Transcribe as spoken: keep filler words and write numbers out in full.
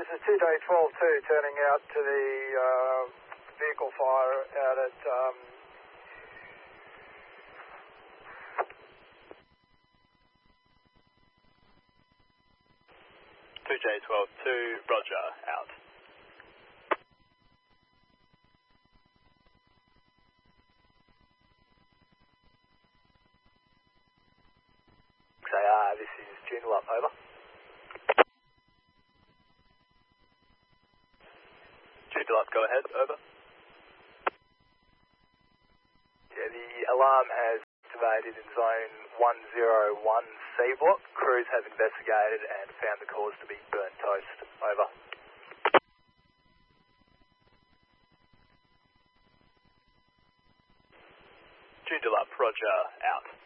is two J twelve two turning out to the uh, vehicle fire out at um, two J twelve two, roger, out. X A R, this is Joondalup, over. Joondalup, go ahead, over. Yeah, the alarm has activated in zone one zero one C block. Crews have investigated and found the cause to be burnt toast, over. Joondalup, roger, out.